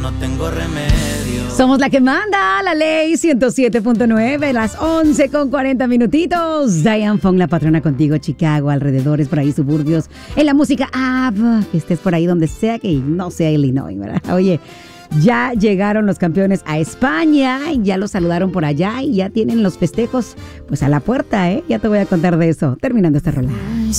No tengo remedio. Somos la que manda, la ley 107.9, las 11:40 minutitos. Diane Fong, la patrona contigo, Chicago, alrededores, por ahí, suburbios. En la música app, que estés por ahí donde sea, que no sea Illinois, ¿verdad? Oye, ya llegaron los campeones a España, y ya los saludaron por allá y ya tienen los festejos pues a la puerta, ¿eh? Ya te voy a contar de eso, terminando esta rola.